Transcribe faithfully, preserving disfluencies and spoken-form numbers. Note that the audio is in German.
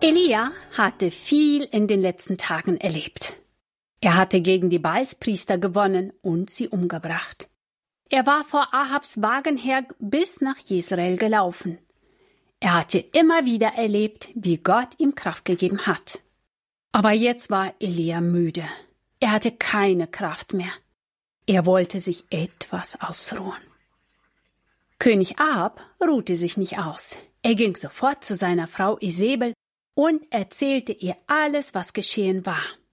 Elia hatte viel in den letzten Tagen erlebt. Er hatte gegen die Baalspriester gewonnen und sie umgebracht. Er war vor Ahabs Wagen her bis nach Jezreel gelaufen. Er hatte immer wieder erlebt, wie Gott ihm Kraft gegeben hat. Aber jetzt war Elia müde. Er hatte keine Kraft mehr. Er wollte sich etwas ausruhen. König Ahab ruhte sich nicht aus. Er ging sofort zu seiner Frau Isebel und erzählte ihr alles, was geschehen war.